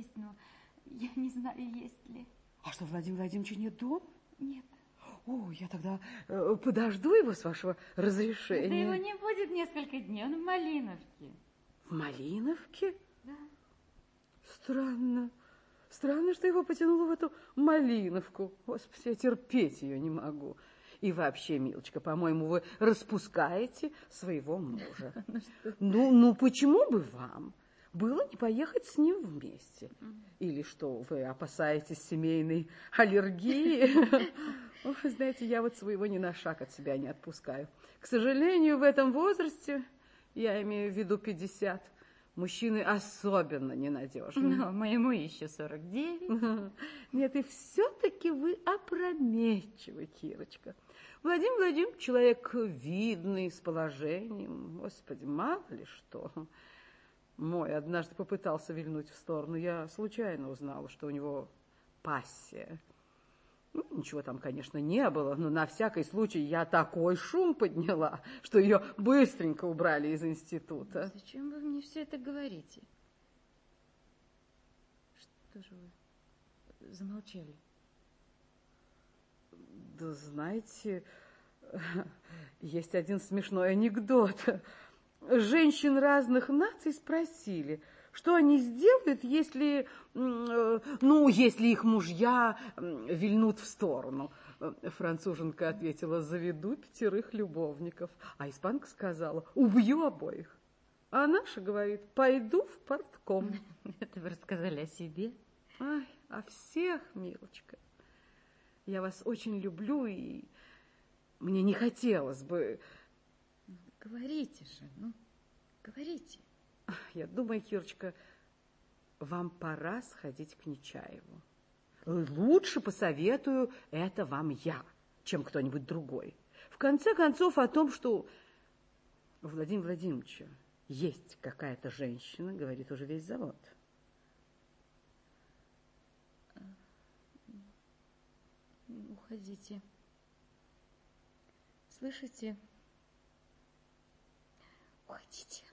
есть, но я не знаю, есть ли. А что, Владимир Владимирович нет дома? Нет. О, я тогда подожду его, с вашего разрешения. Да его не будет несколько дней, он в Малиновке. В Малиновке? Да. Странно. Странно, что его потянуло в эту Малиновку. Господи, я терпеть ее не могу. И вообще, милочка, по-моему, вы распускаете своего мужа. Ну, почему бы вам было не поехать с ним вместе? Или что, вы опасаетесь семейной аллергии? Вы знаете, я вот своего ни на шаг от себя не отпускаю. К сожалению, в этом возрасте, я имею в виду 50, мужчины особенно ненадежны. Но моему еще 49. Нет, и все-таки вы опрометчивы, Кирочка. Владимир Владимирович человек видный, с положением. Господи, мало ли что. Мой однажды попытался вильнуть в сторону. Я случайно узнала, что у него пассия. Ну, ничего там, конечно, не было, но на всякий случай я такой шум подняла, что ее быстренько убрали из института. Зачем вы мне все это говорите? Что же вы замолчали? Да знаете, есть один смешной анекдот. Женщин разных наций спросили, что они сделают, если, если их мужья вильнут в сторону. Француженка ответила: заведу 5 любовников. А испанка сказала: убью обоих. А наша говорит: пойду в партком. Это вы рассказали о себе? Ай, о всех, милочка. Я вас очень люблю, и мне не хотелось бы... Говорите же, говорите. Я думаю, Кирочка, вам пора сходить к Нечаеву. Лучше посоветую это вам я, чем кто-нибудь другой. В конце концов, о том, что у Владимира Владимировича есть какая-то женщина, говорит уже весь завод. Уходите. Слышите? Уходите.